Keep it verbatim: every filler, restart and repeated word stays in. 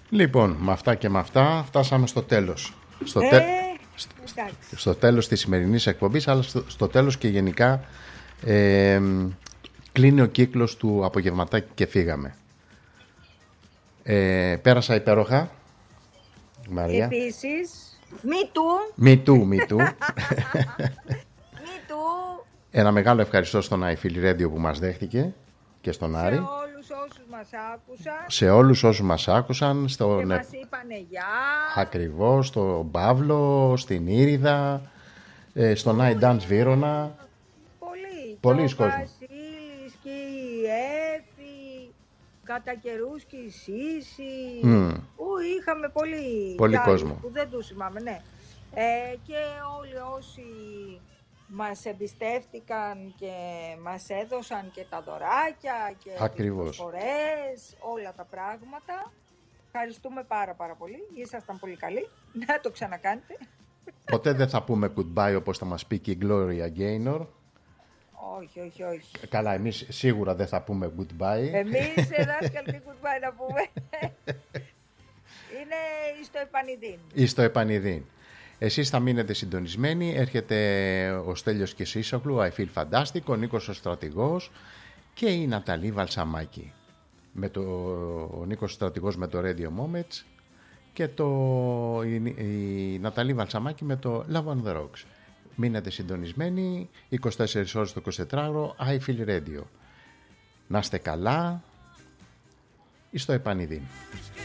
Λοιπόν, με αυτά και με αυτά φτάσαμε στο τέλος. Στο, Ε, τε... στο τέλος της σημερινής εκπομπής, αλλά στο, στο τέλος και γενικά ε, κλείνει ο κύκλος του απογευματάκι και φύγαμε. Ε, πέρασα υπέροχα, Μαρία. Επίσης, μη του. Μη του, μη του. Μη του. Ένα μεγάλο ευχαριστώ στον iFeel Radio που μας δέχτηκε και στον Άρη. Σε όλους όσους μας άκουσαν. Σε όλους όσους μας άκουσαν. Στον... Και μας είπανε γεια. Ακριβώς, στον Παύλο, στην Ήριδα, στον iDance Βύρωνα. Πολύ. Πολλοί κόσμος. Ο Βασίλης και η Έφη, κατά καιρούς και η Σύση. Mm. Ου, είχαμε πολύ, πολύ κόσμο. Που δεν τους θυμάμαι, ναι. Ε, και όλοι όσοι μας εμπιστεύτηκαν και μας έδωσαν και τα δωράκια και Ακριβώς. τις προσφορές, όλα τα πράγματα. Ευχαριστούμε πάρα πάρα πολύ. Ήσασταν πολύ καλοί. Να το ξανακάνετε. Ποτέ δεν θα πούμε goodbye όπως θα μας πει και η Gloria Gaynor. Όχι, όχι, όχι. Καλά, εμείς σίγουρα δεν θα πούμε goodbye. Εμείς δάσκαλοι τι goodbye να πούμε. Είναι εις το επανειδήν. Εις το επανειδήν. Εσείς θα μείνετε συντονισμένοι. Έρχεται ο Στέλιος Κεσίσογλου, I Feel Fantastic, ο Νίκος ο Στρατηγός και η Ναταλή Βαλσαμάκη. Με το, ο Νίκος ο Στρατηγός με το Radio Moments και το, η, η Ναταλή Βαλσαμάκη με το Love on the Rocks. Μείνετε συντονισμένοι, είκοσι τέσσερις ώρες το εικοσιτετράωρο, I Feel Radio. Να είστε καλά, εις το επανειδήν.